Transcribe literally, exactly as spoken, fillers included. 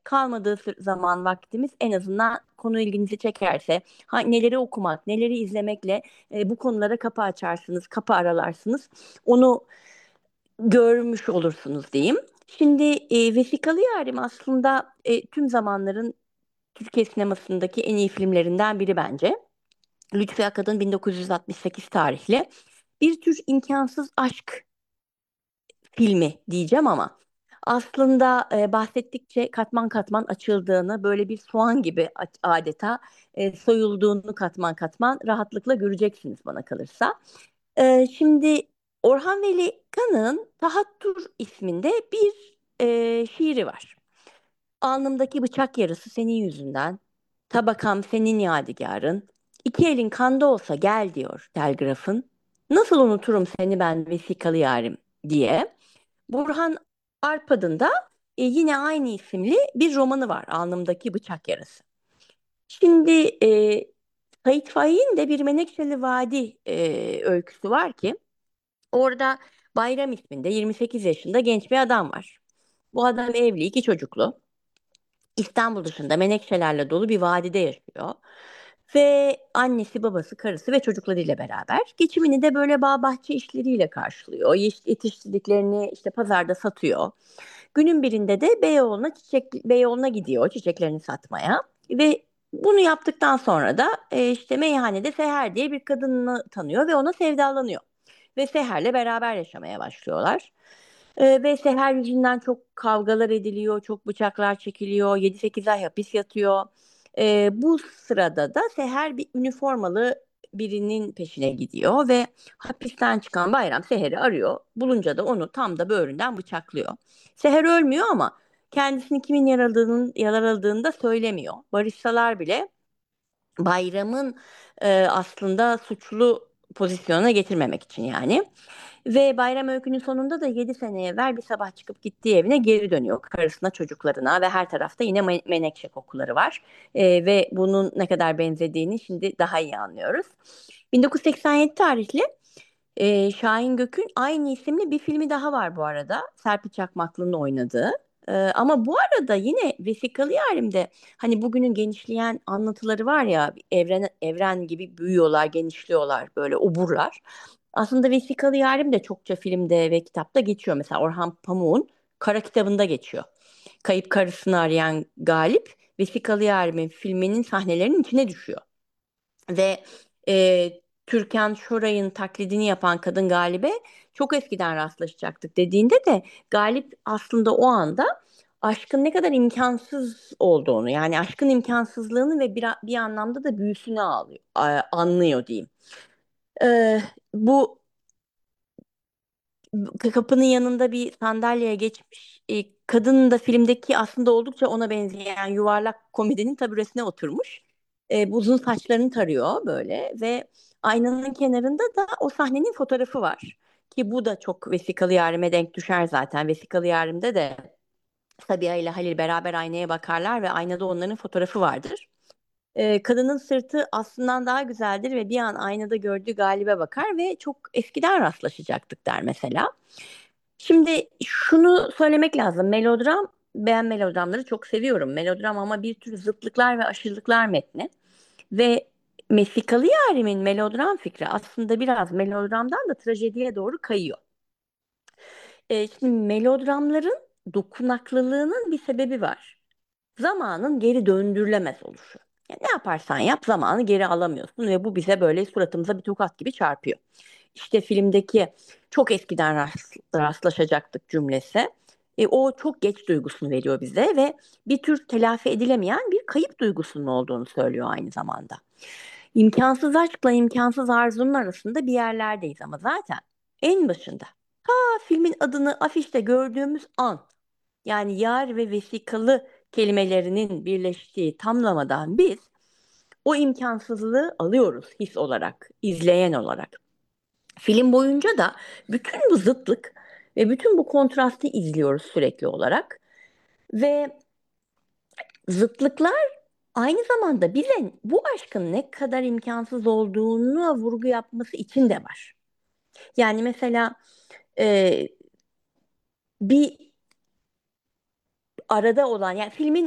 kalmadığı sı- zaman vaktimiz en azından konu ilginizi çekerse ha, neleri okumak, neleri izlemekle e, bu konulara kapı açarsınız, kapı aralarsınız. Onu görmüş olursunuz diyeyim. Şimdi e, Vesikalı Yarim aslında e, tüm zamanların Türkiye sinemasındaki en iyi filmlerinden biri bence. Lütfi Akad'ın bin dokuz yüz altmış sekiz tarihli bir tür imkansız aşk filmi diyeceğim ama aslında e, bahsettikçe katman katman açıldığını, böyle bir soğan gibi a- adeta e, soyulduğunu katman katman rahatlıkla göreceksiniz bana kalırsa. E, şimdi Orhan Veli Kanık'ın Tahattur isminde bir e, şiiri var. Alnımdaki bıçak yarısı senin yüzünden, tabakam senin yadigarın, iki elin kanda olsa gel diyor telgrafın. Nasıl unuturum seni ben vesikalı yarim diye. Burhan Arpad'ın da e, yine aynı isimli bir romanı var. Alnımdaki bıçak yarası. Şimdi e, Sait Faik'in de bir Menekşeli Vadi e, öyküsü var ki orada Bayram isminde yirmi sekiz yaşında genç bir adam var. Bu adam evli, iki çocuklu. İstanbul dışında menekşelerle dolu bir vadide yaşıyor. Ve annesi, babası, karısı ve çocuklarıyla beraber geçimini de böyle bağ bahçe işleriyle karşılıyor. Yeş- Yetiştirdiklerini işte pazarda satıyor. Günün birinde de Beyoğlu'na çiçek Beyoğlu'na gidiyor çiçeklerini satmaya ve bunu yaptıktan sonra da e, işte meyhanede Seher diye bir kadını tanıyor ve ona sevdalanıyor. Ve Seher'le beraber yaşamaya başlıyorlar. E, ve Seher yüzünden çok kavgalar ediliyor, çok bıçaklar çekiliyor, yedi sekiz ay hapis yatıyor. E, bu sırada da Seher bir üniformalı birinin peşine gidiyor ve hapisten çıkan Bayram Seher'i arıyor. Bulunca da onu tam da böğründen bıçaklıyor. Seher ölmüyor ama kendisini kimin yaraladığını, yaraladığını da söylemiyor. Barışsalar bile Bayram'ın e, aslında suçlu pozisyona getirmemek için yani. Ve Bayram Öykü'nün sonunda da yedi sene evvel bir sabah çıkıp gittiği evine geri dönüyor. Karısına, çocuklarına ve her tarafta yine me- menekşe kokuları var. E, ve bunun ne kadar benzediğini şimdi daha iyi anlıyoruz. bin dokuz yüz seksen yedi tarihli ee, Şahin Gök'ün aynı isimli bir filmi daha var bu arada. Serpil Çakmaklı'nın oynadığı. Ee, ama bu arada yine Vesikalı Yarim'de hani bugünün genişleyen anlatıları var ya evren evren gibi büyüyorlar, genişliyorlar böyle oburlar. Aslında Vesikalı Yarim de çokça filmde ve kitapta geçiyor. Mesela Orhan Pamuk'un Kara kitabında geçiyor. Kayıp karısını arayan Galip Vesikalı Yarim'in filminin sahnelerinin içine düşüyor. Ve e, Türkan Şoray'ın taklidini yapan kadın Galip'e çok eskiden rastlaşacaktık dediğinde de Galip aslında o anda aşkın ne kadar imkansız olduğunu yani aşkın imkansızlığını ve bir, bir anlamda da büyüsünü ağlıyor, a- anlıyor diyeyim. E, bu kapının yanında bir sandalyeye geçmiş. E, kadın da filmdeki aslında oldukça ona benzeyen yuvarlak komedinin taburesine oturmuş. E, bu uzun saçlarını tarıyor böyle ve aynanın kenarında da o sahnenin fotoğrafı var. Ki bu da çok Vesikalı Yarim'e denk düşer zaten. Vesikalı Yarim'de de Sabiha ile Halil beraber aynaya bakarlar ve aynada onların fotoğrafı vardır. E, kadının sırtı aslından daha güzeldir ve bir an aynada gördüğü Galip'e bakar ve çok eskiden rastlaşacaktık der mesela. Şimdi şunu söylemek lazım. Melodram, ben melodramları çok seviyorum. Melodram ama bir tür zıtlıklar ve aşırılıklar metni. Ve Mesikalı Yarim'in melodram fikri aslında biraz melodramdan da trajediye doğru kayıyor. E, şimdi melodramların dokunaklılığının bir sebebi var. Zamanın geri döndürülemez oluşu. Yani ne yaparsan yap zamanı geri alamıyorsun ve bu bize böyle suratımıza bir tokat gibi çarpıyor. İşte filmdeki çok eskiden rast- rastlaşacaktık cümlesi. E, o çok geç duygusunu veriyor bize ve bir tür telafi edilemeyen bir kayıp duygusunun olduğunu söylüyor aynı zamanda. İmkansız aşkla imkansız arzunun arasında bir yerlerdeyiz ama zaten en başında. Ha, filmin adını afişte gördüğümüz an yani yar ve vesikalı kelimelerinin birleştiği tamlamadan biz o imkansızlığı alıyoruz his olarak, izleyen olarak. Film boyunca da bütün bu zıtlık ve bütün bu kontrastı izliyoruz sürekli olarak. Ve zıtlıklar aynı zamanda bize bu aşkın ne kadar imkansız olduğunu vurgu yapması için de var. Yani mesela e, bir arada olan yani filmin